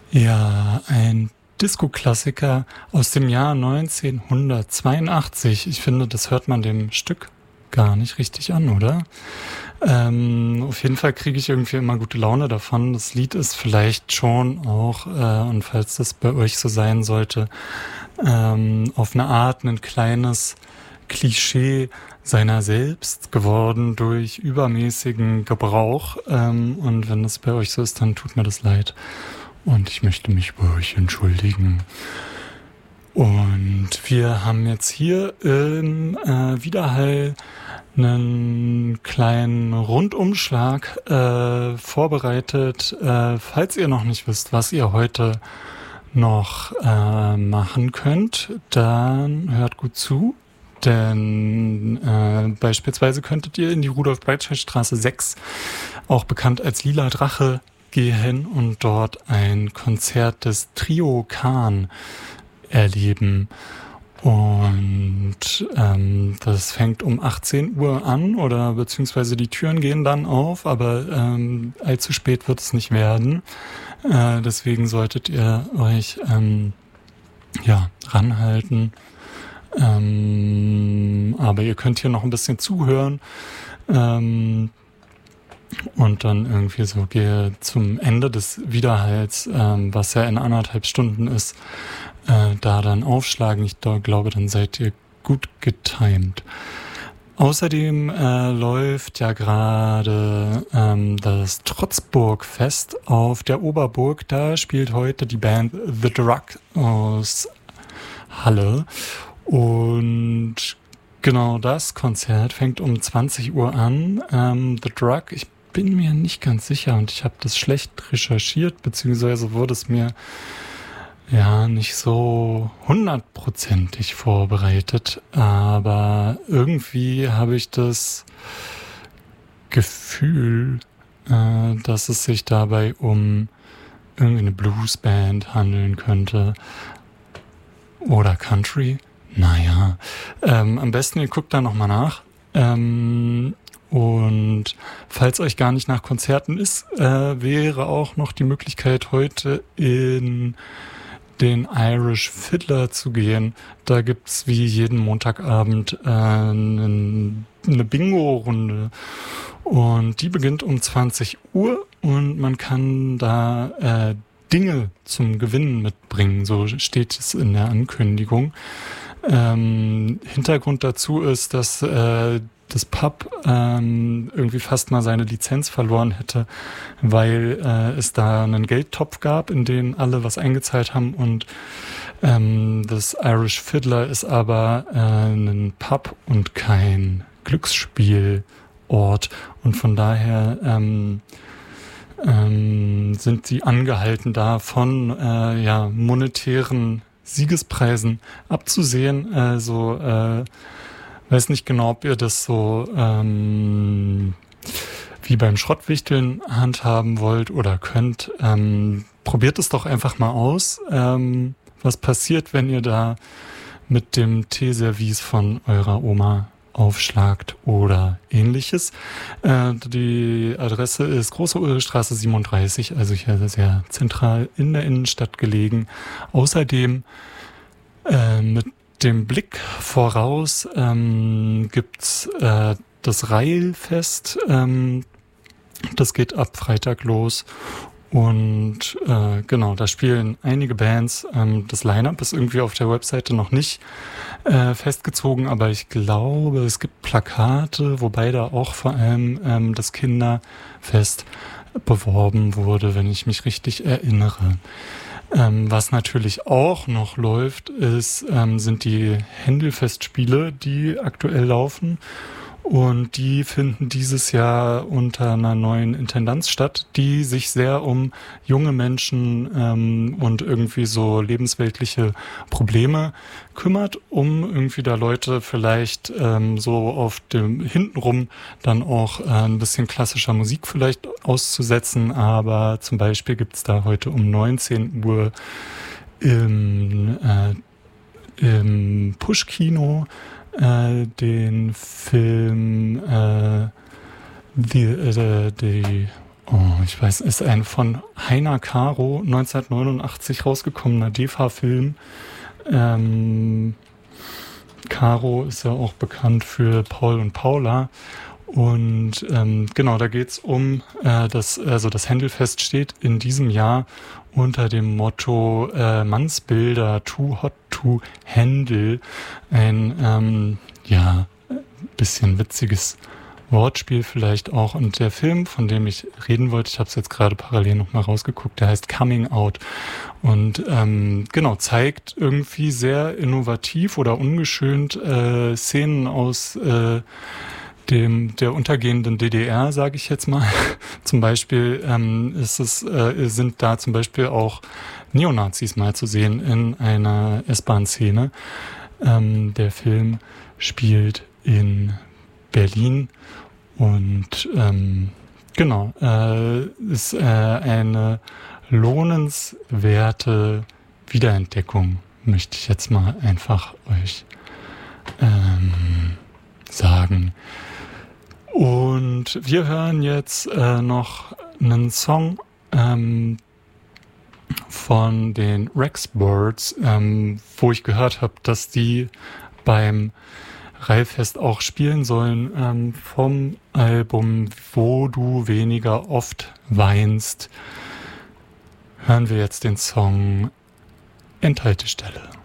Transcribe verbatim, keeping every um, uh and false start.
Ja, ein Disco-Klassiker aus dem Jahr neunzehnhundertzweiundachtzig. Ich finde, das hört man dem Stück gar nicht richtig an, oder? Ähm, auf jeden Fall kriege ich irgendwie immer gute Laune davon. Das Lied ist vielleicht schon auch, äh, und falls das bei euch so sein sollte, ähm, auf eine Art ein kleines Klischee seiner selbst geworden durch übermäßigen Gebrauch. Ähm, und wenn das bei euch so ist, dann tut mir das leid. Und ich möchte mich bei euch entschuldigen. Und wir haben jetzt hier im äh, Widerhall einen kleinen Rundumschlag äh, vorbereitet. Äh, falls ihr noch nicht wisst, was ihr heute noch äh, machen könnt, dann hört gut zu. Denn äh, beispielsweise könntet ihr in die Rudolf-Breitscheid-Straße sechs, auch bekannt als Lila Drache, gehen und dort ein Konzert des Trio Kahn erleben. Und ähm, das fängt um achtzehn Uhr an oder beziehungsweise die Türen gehen dann auf, aber ähm, allzu spät wird es nicht werden. Äh, deswegen solltet ihr euch ähm, ja ranhalten. Ähm, aber ihr könnt hier noch ein bisschen zuhören. Ähm, Und dann irgendwie so gehe zum Ende des Widerhalls, ähm, was ja in anderthalb Stunden ist, äh, da dann aufschlagen. Ich da glaube, dann seid ihr gut getimed. Außerdem äh, läuft ja gerade ähm, das Trotzburg-Fest auf der Oberburg. Da spielt heute die Band The Drug aus Halle. Und genau das Konzert fängt um zwanzig Uhr an. Ähm, The Drug, ich bin mir nicht ganz sicher und ich habe das schlecht recherchiert, beziehungsweise wurde es mir ja nicht so hundertprozentig vorbereitet, aber irgendwie habe ich das Gefühl, äh, dass es sich dabei um irgendeine Bluesband handeln könnte oder Country. Naja, ähm, am besten ihr guckt da nochmal nach. Ähm, und falls euch gar nicht nach Konzerten ist, äh, wäre auch noch die Möglichkeit, heute in den Irish Fiddler zu gehen. Da gibt's wie jeden Montagabend äh, eine Bingo-Runde. Und die beginnt um zwanzig Uhr und man kann da äh, Dinge zum Gewinnen mitbringen. So steht es in der Ankündigung. Ähm, Hintergrund dazu ist, dass äh, das Pub ähm, irgendwie fast mal seine Lizenz verloren hätte, weil äh, es da einen Geldtopf gab, in den alle was eingezahlt haben und ähm, das Irish Fiddler ist aber äh, ein Pub und kein Glücksspielort und von daher ähm, ähm, sind sie angehalten, da von äh, ja, monetären Siegespreisen abzusehen. Also äh, weiß nicht genau, ob ihr das so ähm, wie beim Schrottwichteln handhaben wollt oder könnt. Ähm, probiert es doch einfach mal aus. Ähm, was passiert, wenn ihr da mit dem Teeservice von eurer Oma aufschlagt oder ähnliches. Äh, die Adresse ist Große Ulrichstraße siebenunddreißig, also hier sehr zentral in der Innenstadt gelegen. Außerdem äh, mit dem Blick voraus ähm, gibt's äh, das Reilfest. Ähm, das geht ab Freitag los. Und äh, genau, da spielen einige Bands. Ähm, das Line-Up ist irgendwie auf der Webseite noch nicht äh, festgezogen, aber ich glaube, es gibt Plakate, wobei da auch vor allem ähm, das Kinderfest beworben wurde, wenn ich mich richtig erinnere. Ähm, was natürlich auch noch läuft, ist, ähm, sind die Händelfestspiele, die aktuell laufen. Und die finden dieses Jahr unter einer neuen Intendanz statt, die sich sehr um junge Menschen ähm, und irgendwie so lebensweltliche Probleme kümmert, um irgendwie da Leute vielleicht ähm, so auf dem hintenrum dann auch äh, ein bisschen klassischer Musik vielleicht auszusetzen. Aber zum Beispiel gibt's da heute um neunzehn Uhr im, äh, im Push-Kino Äh, den Film äh, die, äh, die Oh, ich weiß, ist ein von Heiner Caro neunzehnhundertneunundachtzig rausgekommener D E F A-Film. Ähm, Caro ist ja auch bekannt für Paul und Paula. Und ähm, genau, da geht's um, äh, das, also das Händelfest steht in diesem Jahr unter dem Motto äh, Mannsbilder too hot to handle. Ein, ähm, ja, bisschen witziges Wortspiel vielleicht auch. Und der Film, von dem ich reden wollte, ich habe es jetzt gerade parallel nochmal rausgeguckt, der heißt Coming Out. Und ähm, genau, zeigt irgendwie sehr innovativ oder ungeschönt äh, Szenen aus äh, dem der untergehenden D D R, sage ich jetzt mal. Zum Beispiel ähm, ist es, äh, sind da zum Beispiel auch Neonazis mal zu sehen in einer S-Bahn-Szene. Ähm, der Film spielt in Berlin und ähm, genau, äh, ist äh, eine lohnenswerte Wiederentdeckung, möchte ich jetzt mal einfach euch ähm, sagen. Und wir hören jetzt äh, noch einen Song ähm, von den Rexbirds, ähm, wo ich gehört habe, dass die beim Reihfest auch spielen sollen, ähm, vom Album Wo du weniger oft weinst. Hören wir jetzt den Song Endhaltestelle.